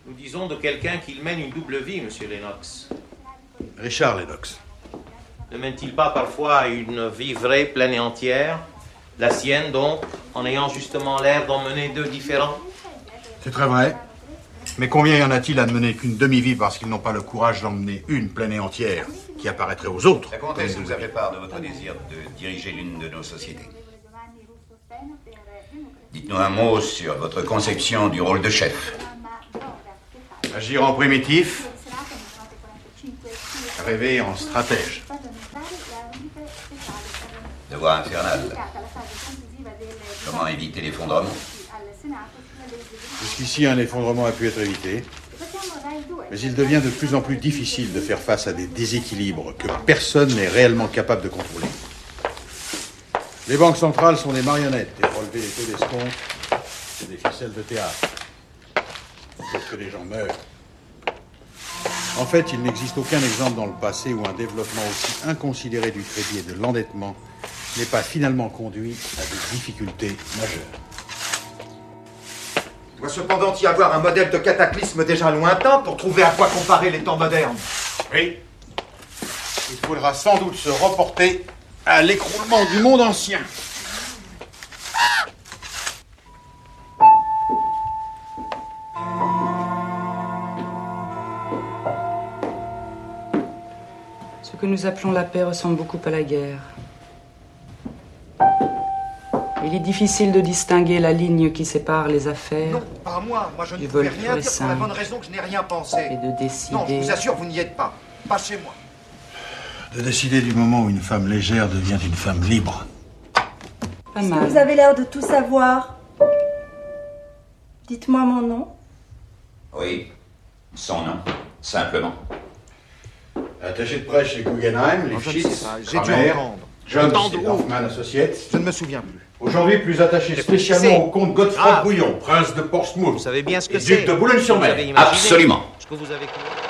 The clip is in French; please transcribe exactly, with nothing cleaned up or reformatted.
Nous disons de quelqu'un qu'il mène une double vie, monsieur Lennox. Richard Lennox. Ne mène-t-il pas parfois une vie vraie, pleine et entière? La sienne, donc, en ayant justement l'air d'en mener deux différents? C'est très vrai. Mais combien y en a-t-il à ne mener qu'une demi-vie parce qu'ils n'ont pas le courage d'emmener une pleine et entière qui apparaîtrait aux autres? La comtesse nous a fait part de votre désir de diriger l'une de nos sociétés. Dites-nous un mot sur votre conception du rôle de chef. Agir en primitif, rêver en stratège. Devoir infernal. Comment éviter l'effondrement? Jusqu'ici, un effondrement a pu être évité. Mais il devient de plus en plus difficile de faire face à des déséquilibres que personne n'est réellement capable de contrôler. Les banques centrales sont des marionnettes et relever les taux d'escompte, c'est des ficelles de théâtre. Sauf que les gens meurent. En fait, il n'existe aucun exemple dans le passé où un développement aussi inconsidéré du crédit et de l'endettement n'ait pas finalement conduit à des difficultés majeures. Il doit cependant y avoir un modèle de cataclysme déjà lointain pour trouver à quoi comparer les temps modernes. Oui. Il faudra sans doute se reporter à l'écroulement du monde ancien. Ce que nous appelons la paix ressemble beaucoup à la guerre. Il est difficile de distinguer la ligne qui sépare les affaires Non, pas moi. Moi, je ne du pouvais vol rien pur et dire pour la simple bonne raison que je n'ai rien pensé. et de décider. Non, je vous assure, vous n'y êtes pas. Pas chez moi. De décider du moment où une femme légère devient une femme libre. Pas mal. Vous avez l'air de tout savoir. Dites-moi mon nom. Oui, son nom, simplement. Attaché de presse chez Guggenheim, Non, je ne Lifshitz, sais pas, j'ai dû Kramer, entendre. Jones Entendre et où? Hoffman Associates. Je ne me souviens plus. Aujourd'hui, plus attaché c'est- spécialement au comte Godefroy Ah. Bouillon, prince de Portsmouth. Vous savez bien ce que et c'est. duc de Boulogne-sur-Mer. Vous avez imaginé Absolument. Ce que vous avez...